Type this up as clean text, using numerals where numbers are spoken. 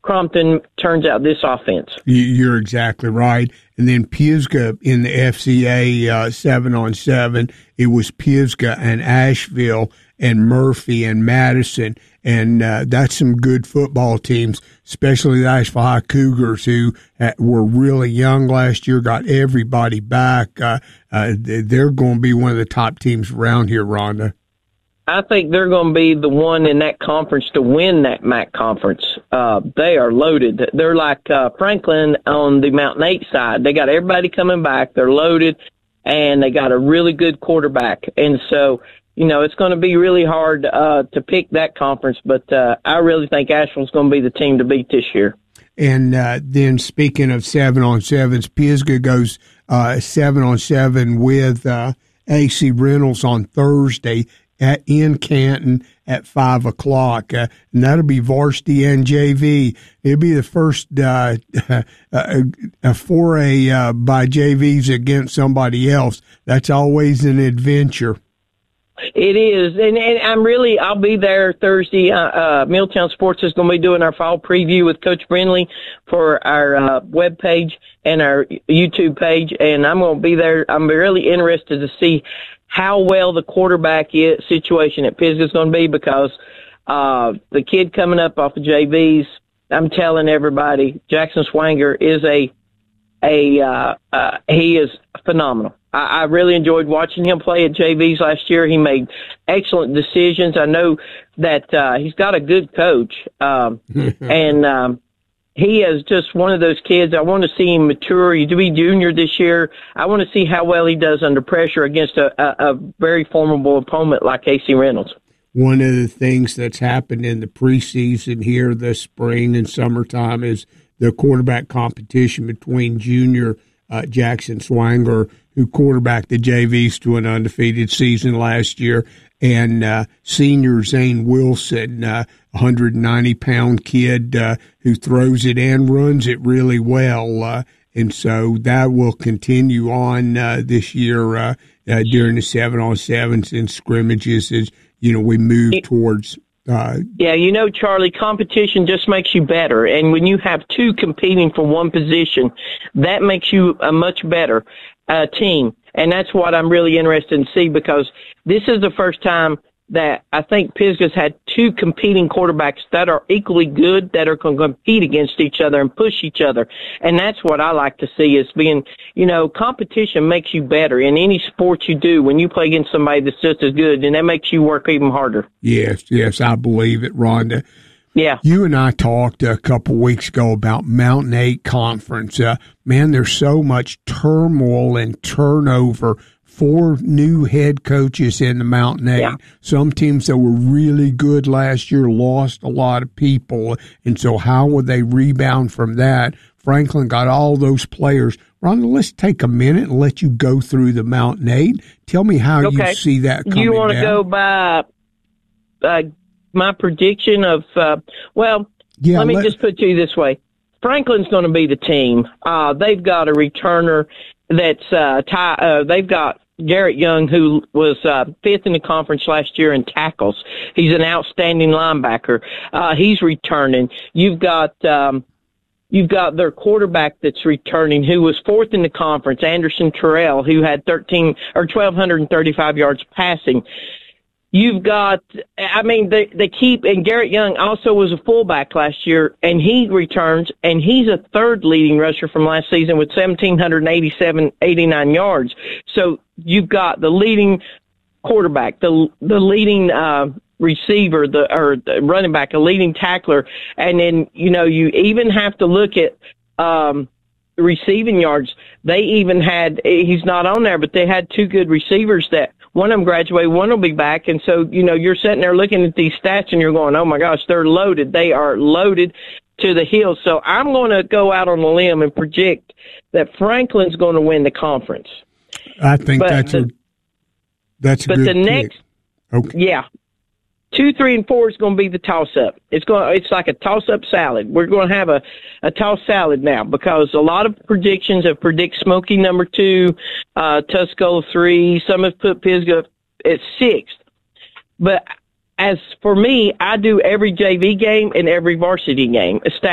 Crompton turns out this offense. You're exactly right. And then Pisgah in the FCA 7-on-7, it was Pisgah and Asheville and Murphy and Madison. And that's some good football teams, especially the Asheville High Cougars, who were really young last year, got everybody back. They're going to be one of the top teams around here, Rhonda. I think they're going to be the one in that conference to win that MAC conference. They are loaded. They're like Franklin on the Mountain 8 side. They got everybody coming back. They're loaded, and they got a really good quarterback. And so, it's going to be really hard to pick that conference, but I really think Asheville's going to be the team to beat this year. And then speaking of 7-on-7s, Pisgah goes 7-on-7 with AC Reynolds on Thursday in Canton at 5 o'clock. And that'll be varsity and JV. It'll be the first foray by JVs against somebody else. That's always an adventure. It is, and I'll be there Thursday. Milltown Sports is going to be doing our fall preview with Coach Brindley for our web page and our YouTube page, and I'm going to be there. I'm really interested to see how well the quarterback situation at Pisgah is going to be, because the kid coming up off of JVs, I'm telling everybody, Jackson Swanger is he is phenomenal. I really enjoyed watching him play at JVs last year. He made excellent decisions. I know that he's got a good coach, and he is just one of those kids. I want to see him mature. He'll be junior this year. I want to see how well he does under pressure against a very formidable opponent like AC Reynolds. One of the things that's happened in the preseason here this spring and summertime is the quarterback competition between junior Jackson Swanger, who quarterbacked the JVs to an undefeated season last year, and senior Zane Wilson, 190-pound kid who throws it and runs it really well. And so that will continue on this year during the 7-on-7s and scrimmages as, we move towards Charlie, competition just makes you better. And when you have two competing for one position, that makes you a much better team. And that's what I'm really interested in see, because this is the first time that I think Pisgah's had two competing quarterbacks that are equally good, that are going to compete against each other and push each other. And that's what I like to see, is being, competition makes you better in any sport you do. When you play against somebody that's just as good, and that makes you work even harder. Yes, I believe it, Rhonda. Yeah. You and I talked a couple weeks ago about Mountain 8 Conference. Man, there's so much turmoil and turnover. 4 new head coaches in the Mountain 8. Yeah. Some teams that were really good last year lost a lot of people. And so how would they rebound from that? Franklin got all those players. Rhonda, let's take a minute and let you go through the Mountain 8. Tell me how you see that coming You want to down. go by my prediction of, let me just put it to you this way. Franklin's going to be the team. They've got a returner that's they've got Garrett Young, who was 5th in the conference last year in tackles. He's an outstanding linebacker. He's returning. You've got their quarterback that's returning, who was 4th in the conference, Anderson Terrell, who had 1,235 yards passing. You've got, they keep, and Garrett Young also was a fullback last year, and he returns, and he's a 3rd leading rusher from last season with 1,789 yards. So you've got the leading quarterback, the leading receiver, the running back, a leading tackler, and then, you even have to look at receiving yards. They even had, he's not on there, but they had 2 good receivers that one of them graduated, one will be back. And so, you're sitting there looking at these stats and you're going, oh my gosh, they're loaded. They are loaded to the hill. So I'm going to go out on a limb and project that Franklin's going to win the conference. I think that's a good pick. Okay. Yeah. 2, 3, and 4 is going to be the toss-up. It's like a toss-up salad. We're going to have a toss salad now, because a lot of predictions have predicted Smoky number 2, Tuscola 3. Some have put Pisgah at 6th. But as for me, I do every JV game and every varsity game.